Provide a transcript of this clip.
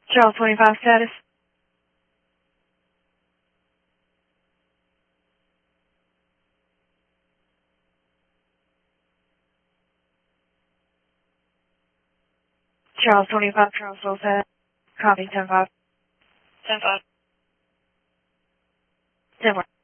Charles 25 status. Charles 25, Charles full status. Copy 10-5. 10-5. 10-4.